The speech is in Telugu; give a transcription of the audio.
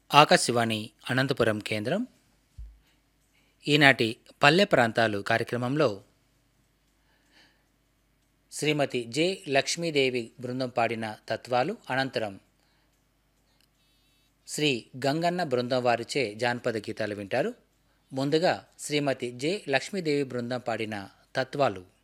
ఆకాశవాణి అనంతపురం కేంద్రం ఈనాటి పల్లె ప్రాంతాలు కార్యక్రమంలో శ్రీమతి జె లక్ష్మీదేవి బృందం పాడిన తత్వాలు, అనంతరం శ్రీ గంగన్న బృందం వారిచే జానపద గీతాలు వింటారు. ముందుగా శ్రీమతి జె లక్ష్మీదేవి బృందం పాడిన తత్వాలు.